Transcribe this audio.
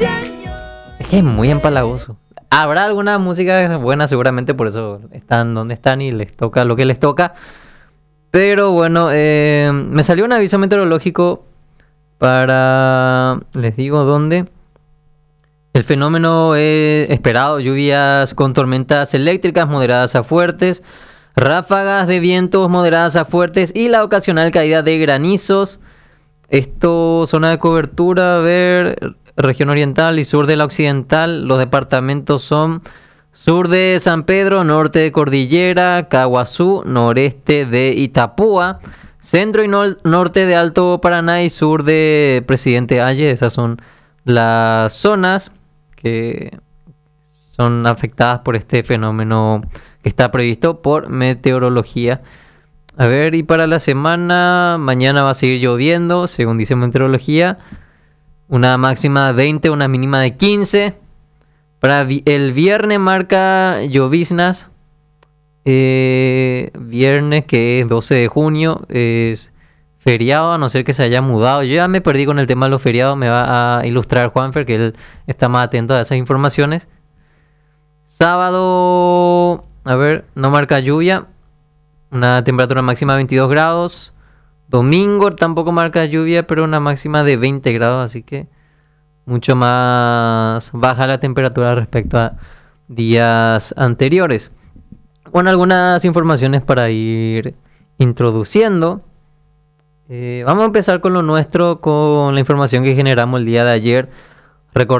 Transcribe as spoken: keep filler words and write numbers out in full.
Es que es muy empalagoso. Habrá alguna música buena, seguramente por eso están donde están y les toca lo que les toca. Pero bueno, eh, me salió un aviso meteorológico para, les digo dónde. El fenómeno es esperado, lluvias con tormentas eléctricas moderadas a fuertes, ráfagas de vientos moderadas a fuertes y la ocasional caída de granizos. Esto, zona de cobertura, a ver, región oriental y sur de la occidental. Los departamentos son sur de San Pedro, norte de Cordillera, Caguazú, noreste de Itapúa, centro y nor- norte de Alto Paraná y sur de Presidente Valle. Esas son las zonas que son afectadas por este fenómeno que está previsto por meteorología. A ver, y para la semana, mañana va a seguir lloviendo, según dice meteorología. Una máxima de veinte, una mínima de quince. Para vi- el viernes marca lloviznas. Eh, viernes, que es doce de junio, es feriado, a no ser que se haya mudado. Yo ya me perdí con el tema de los feriados, me va a ilustrar Juanfer, que él está más atento a esas informaciones. Sábado, a ver, no marca lluvia. Una temperatura máxima de veintidós grados. Domingo tampoco marca lluvia, pero una máxima de veinte grados, así que mucho más baja la temperatura respecto a días anteriores. Bueno, algunas informaciones para ir introduciendo. Eh, vamos a empezar con lo nuestro, con la información que generamos el día de ayer. Recordemos